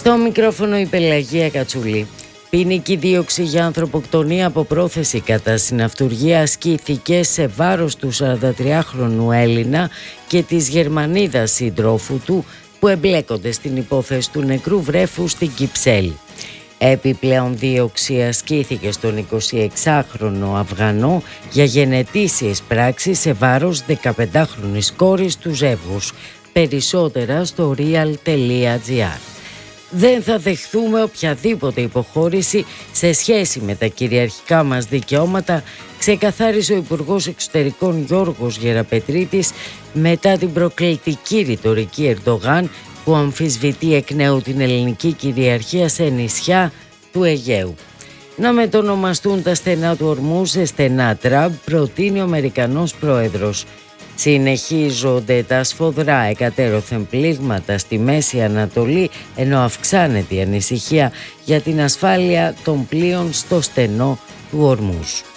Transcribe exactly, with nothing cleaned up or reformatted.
Στο μικρόφωνο η Πελαγία Κατσουλή. Ποινική δίωξη για ανθρωποκτονία από πρόθεση κατά συναυτουργία ασκήθηκε σε βάρος του σαραντατριάχρονου Έλληνα και της Γερμανίδας συντρόφου του που εμπλέκονται στην υπόθεση του νεκρού βρέφου στην Κυψέλη. Επιπλέον δίωξη ασκήθηκε στον εικοσιεξάχρονο Αφγανό για γενετήσιες πράξεις σε βάρος δεκαπεντάχρονης κόρης του ζεύγους. Περισσότερα στο real τελεία gr. Δεν θα δεχθούμε οποιαδήποτε υποχώρηση σε σχέση με τα κυριαρχικά μας δικαιώματα, ξεκαθάρισε ο Υπουργός Εξωτερικών Γιώργος Γεραπετρίτης μετά την προκλητική ρητορική Ερντογάν που αμφισβητεί εκ νέου την ελληνική κυριαρχία σε νησιά του Αιγαίου. Να μετονομαστούν τα στενά του Ορμού σε στενά Τραμπ, προτείνει ο Αμερικανός πρόεδρος. Συνεχίζονται τα σφοδρά εκατέρωθεν πλήγματα στη Μέση Ανατολή, ενώ αυξάνεται η ανησυχία για την ασφάλεια των πλοίων στο στενό του Ορμούς.